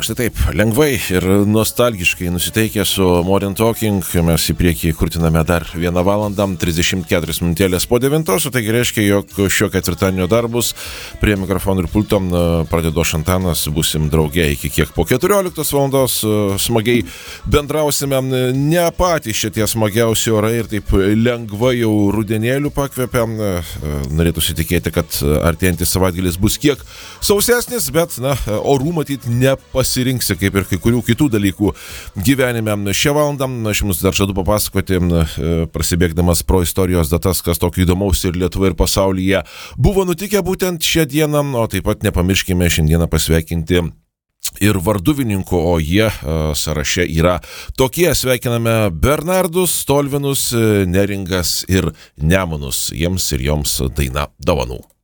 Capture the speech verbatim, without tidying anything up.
štai taip, lengvai ir nostalgiškai nusiteikę su Modern Talking. Mes į priekį kurtiname dar vieną valandą, trisdešimt keturias minutėlės po devintos, o tai reiškia, jog šio ketvirtadienio darbus prie mikrofonų ir pulto pradedu Šantanas, būsim drauge iki kiek po keturioliktos valandos, smagiai bendrausime. Ne patys šitie smagiausi orai ir taip lengvai jau rudenėlių pakvepia. Norėtųsi tikėti, kad artėjantis savaitgalis bus kiek sausesnis, bet, na, orų matyt nepasirinksi, kaip ir kai kurių kitų dalykų gyvenime. Šią valandą aš jums dar žadu papasakoti, prasibėgdamas pro istorijos datas, kas tokio įdomaus ir Lietuvoje, ir pasaulyje buvo nutikę būtent šią dieną, o taip pat nepamirškime šiandieną pasveikinti ir varduvininkų, o jie sąraše yra tokie. Sveikiname Bernardus, Stolvinus, Neringas ir Nemunus. Jiems ir joms daina dovanų.